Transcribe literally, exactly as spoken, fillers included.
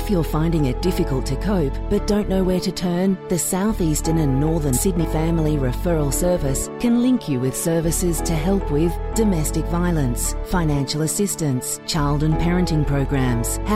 If you're finding it difficult to cope but don't know where to turn, the South Eastern and Northern Sydney Family Referral Service can link you with services to help with domestic violence, financial assistance, child and parenting programs,